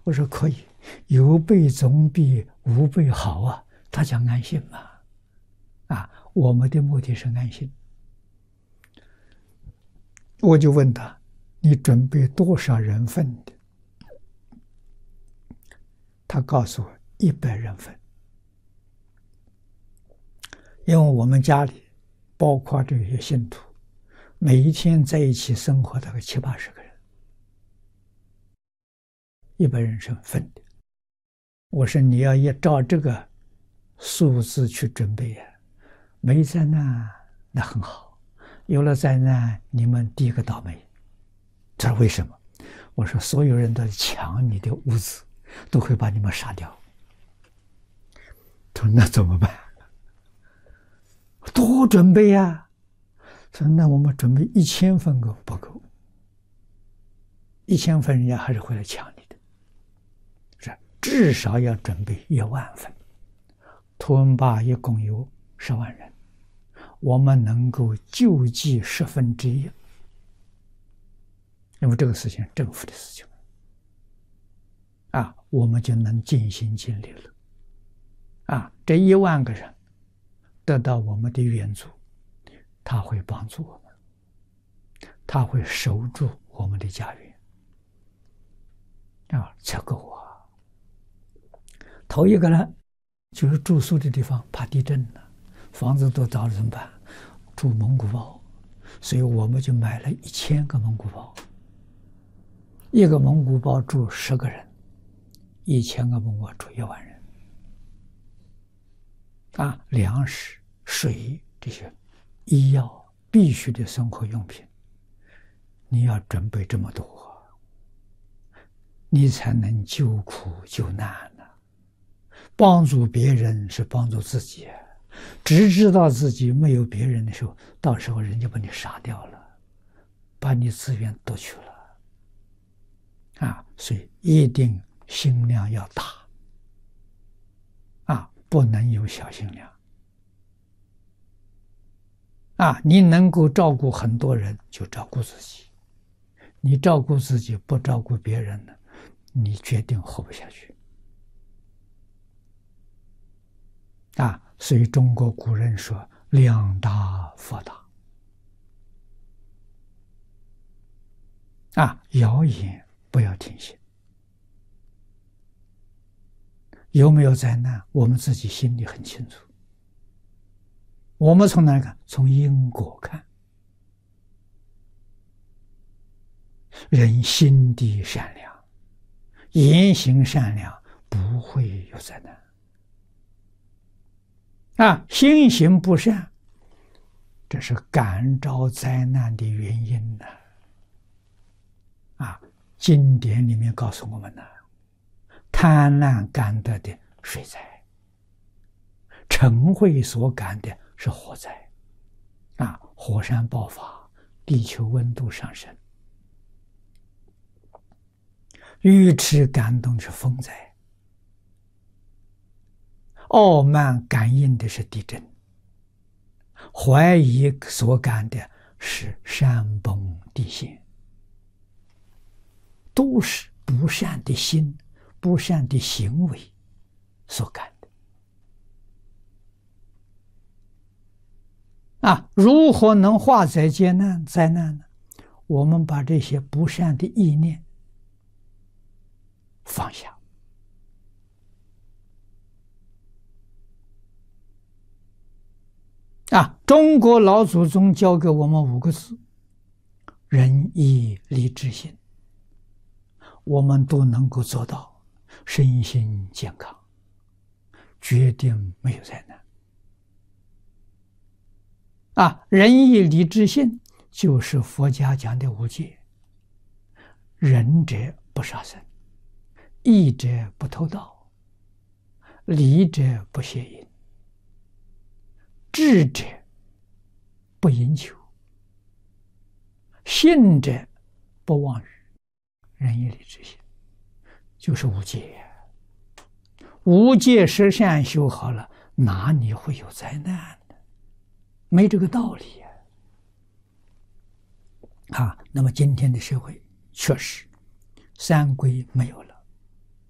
我说可以，有备总比无备好啊，他讲安心嘛。我们的目的是安心。我就问他，你准备多少人份的？他告诉我100人份。因为我们家里包括这些信徒，每一天在一起生活大概70-80个人，100人份的。我说你要照这个数字去准备呀，没灾难那很好，有了灾难你们第一个倒霉。他说为什么？我说所有人都抢你的物资，都会把你们杀掉。他说那怎么办？多准备呀！说那我们准备1000份不够，1000份人家还是会来抢你的。是至少要准备1万份。图文巴一共有10万人，我们能够救济1/10，因为这个事情政府的事情我们就能尽心尽力了。这1万个人得到我们的援助，他会帮助我们，他会守住我们的家园才够啊。头一个呢，就是住宿的地方怕地震了，房子都倒了怎么办？住蒙古包，所以我们就买了1000个蒙古包，一个蒙古包住10个人，1000个蒙古包住1万人。粮食、水这些医药必须的生活用品，你要准备这么多，你才能救苦救难呢。帮助别人是帮助自己，只知道自己没有别人的时候，到时候人家把你杀掉了，把你资源夺去了。所以一定心量要大。不能有小心量。你能够照顾很多人，就照顾自己。你照顾自己，不照顾别人呢，你决定活不下去。所以中国古人说量大福大。谣言不要听信。有没有灾难，我们自己心里很清楚。我们从哪里看？从因果看。人心地善良，言行善良，不会有灾难。心行不善，这是感召灾难的原因呢。经典里面告诉我们呢，贪婪感得的水灾，嗔恚所感的是火灾。火山爆发，地球温度上升；愚痴感动是风灾；傲慢感应的是地震；怀疑所感的是山崩地陷。都是不善的心、不善的行为所感的。如何能化解灾难呢？我们把这些不善的意念放下。中国老祖宗教给我们5个字：仁义礼智信。我们都能够做到，身心健康，决定没有灾难。仁义礼智信就是佛家讲的5戒：仁者不杀生，义者不偷盗，礼者不邪淫，智者不淫求，信者不妄语。仁义礼智信就是5戒。5戒十善修好了，哪里会有灾难呢？没这个道理那么今天的社会确实三规没有了，